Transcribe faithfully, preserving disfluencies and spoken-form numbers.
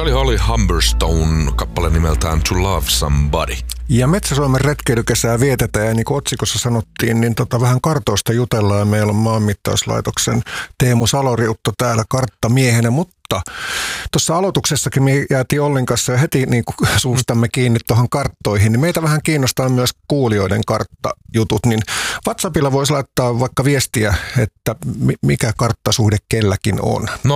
oli Holly Humberstone kappale nimeltään To Love Somebody. Ja Metsä-Suomen retkeilykesää vietetään ja niin kuin otsikossa sanottiin, niin tota vähän kartoista jutellaan ja meillä on Maanmittauslaitoksen Teemu Saloriutto täällä karttamiehenä, mutta tuossa aloituksessakin me jäätiin Ollin kanssa ja heti niin kuin suustamme kiinni tuohon karttoihin, niin meitä vähän kiinnostaa myös kuulijoiden karttajutut, niin WhatsAppilla voisi laittaa vaikka viestiä, että mikä karttasuhde kelläkin on.